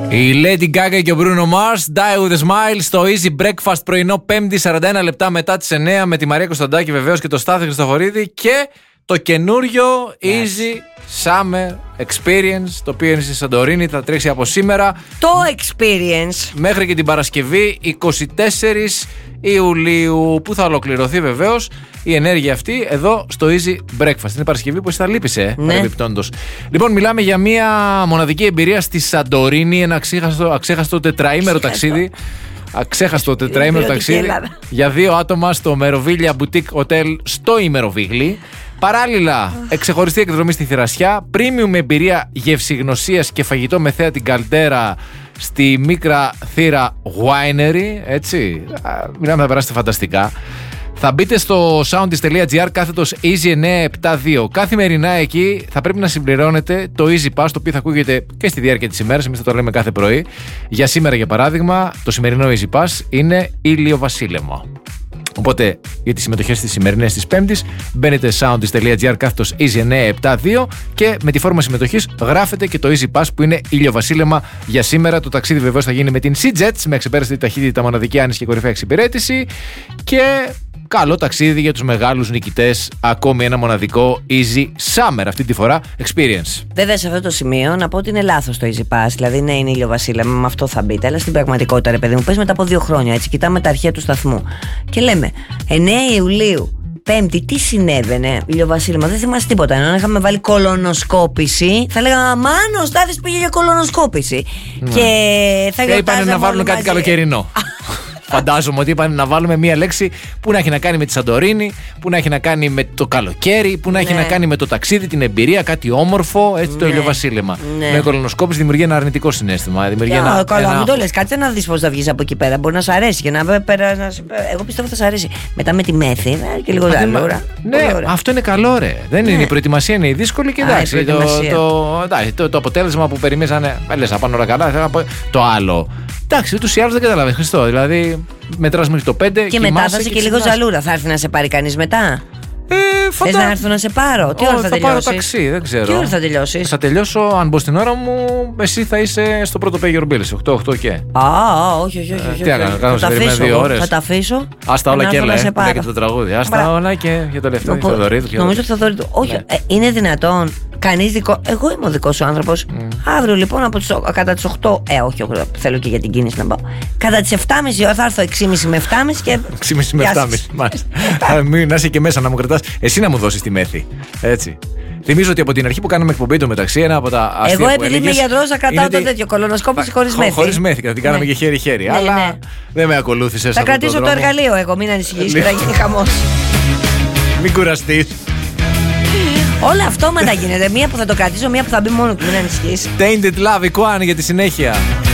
Η Lady Gaga και ο Bruno Mars, Die with a Smile, στο Easy Breakfast πρωινό 5η 41 λεπτά μετά τις 9 με τη Μαρία Κωνσταντάκη βεβαίως και το Στάθη Χριστοφορίδη και το καινούριο Easy Summer Experience, το οποίο είναι στη Σαντορίνη, θα τρέξει από σήμερα. Το Experience. Μέχρι και την Παρασκευή 24 Ιουλίου, που θα ολοκληρωθεί βεβαίως η ενέργεια αυτή εδώ στο Easy Breakfast. Είναι Παρασκευή που εσύ θα λείπεις, παρεμπιπτόντως. Λοιπόν, μιλάμε για μια μοναδική εμπειρία στη Σαντορίνη, ένα αξέχαστο τετραήμερο ταξίδι. Αξέχαστο τετραήμερο ταξίδι για 2 άτομα στο Meroviglia Boutique Hotel στο Ημεροβίγλι. Παράλληλα, εξεχωριστή εκδρομή στη Θηρασιά, premium εμπειρία γευσηγνωσίας και φαγητό με θέα την Καλτέρα στη Μίκρα Θήρα Winery. Έτσι, μιλάμε, θα περάσετε φανταστικά. Θα μπείτε στο soundis.gr κάθετος Easy972. Καθημερινά εκεί θα πρέπει να συμπληρώνετε το Easy Pass, το οποίο θα ακούγεται και στη διάρκεια της ημέρας. Εμείς θα το λέμε κάθε πρωί. Για σήμερα, για παράδειγμα, το σημερινό Easy Pass είναι ηλιοβασίλεμα. Οπότε για τις συμμετοχές στις σημερινές της Πέμπτης μπαίνετε soundis.gr κάθετος Easy972 και με τη φόρμα συμμετοχής γράφετε και το Easy Pass που είναι ηλιοβασίλεμα για σήμερα. Το ταξίδι βεβαίως θα γίνει με την Sea-Jets με εξεπέραστη ταχύτητα, μοναδική άνεση και κορυφαία εξυπηρέτηση και καλό ταξίδι για τους μεγάλους νικητές. Ακόμη ένα μοναδικό Easy Summer, αυτή τη φορά Experience. Βέβαια, σε αυτό το σημείο να πω ότι είναι λάθος το Easy Pass. Δηλαδή, ναι, είναι ηλιοβασίλεμα, με αυτό θα μπείτε. Αλλά στην πραγματικότητα, ρε παιδί μου, πες μετά από 2 χρόνια. Έτσι, κοιτάμε τα αρχεία του σταθμού και λέμε 9 Ιουλίου. Πέμπτη, τι συνέβαινε, ηλιοβασίλεμα, δεν θυμάσαι τίποτα. Ενώ είχαμε βάλει κολονοσκόπηση, θα λέγαμε Μάνο, ο Στάθης πήγε για κολονοσκόπηση. Και θα είπανε να βάλουν κάτι καλοκαιρινό. Φαντάζομαι ότι είπαν να βάλουμε μία λέξη που να έχει να κάνει με τη Σαντορίνη, που να έχει να κάνει με το καλοκαίρι, που να έχει να κάνει με το ταξίδι, την εμπειρία, κάτι όμορφο, έτσι το ηλιοβασίλεμα. Με κολονοσκόπηση δημιουργεί ένα αρνητικό συναίσθημα. Καλά, μην το λες, κάτσε να δεις πώς θα βγεις από εκεί πέρα. Μπορεί να σ' αρέσει και εγώ πιστεύω θα σ' αρέσει. Μετά με τη μέθη και λίγο ζαλούρα. Ναι, αυτό είναι καλό, ρε. Δεν είναι η προετοιμασία, είναι η δύσκολη και εντάξει. Το αποτέλεσμα που περιμένανε, λες να πάνε όλα καλά, το άλλο. Εντάξει, ούτως ή άλλως δεν καταλαβαίνεις, Χριστό. Δηλαδή, μετράς μέχρι το 5 και μετά θα είσαι και λίγο ζαλούρα. Θα έρθει να σε πάρει κανείς μετά? Θες να έρθω να σε πάρω? Τι ώρα θα τελειώσεις? Θα πάρω ταξί, δεν ξέρω. Τι ώρα θα τελειώσεις? Θα τελειώσω, αν μπω στην ώρα μου, εσύ θα είσαι στο πρώτο pay your bills, 8 και. Όχι. Τι κάνω, σε περιμένω 2 ώρες. Θα τα αφήσω. Άστα όλα και έλα, και το τραγούδι. Άστα όλα και για το λεφτό. Νομίζω ότι θα δω. Όχι, είναι δυνατόν? Κανείς δικό. Εγώ είμαι ο δικός σου άνθρωπος. Αύριο λοιπόν κατά τις 8. Όχι, θέλω και για την κίνηση να πάω. Κατά τις 7.30 ώρα θα έρθω 6.30 με 7.30 και. 6.30 με 7.30. Μάλιστα. Να είσαι και μέσα να μου κρατάς. Εσύ να μου δώσεις τη μέθη. Έτσι. Θυμίζω ότι από την αρχή που κάναμε εκπομπή το μεταξύ, ένα από τα αστεία. Εγώ επειδή είμαι γιατρός, θα κρατάω το τέτοιο κολονοσκόπηση χωρίς μέθη. Χωρίς μέθη, γιατί την κάναμε και χέρι-χέρι. Αλλά δεν με ακολούθησες. Θα κρατήσω το εργαλείο εγώ, μην ανησυχείς και θα γίνει χαμός. Μην κουραστείς. Όλο αυτό μετά γίνεται. Μία που θα το κρατήσω, μία που θα μπει μόνο του, μην ανησυχείς. Tainted Love, Equan για τη συνέχεια.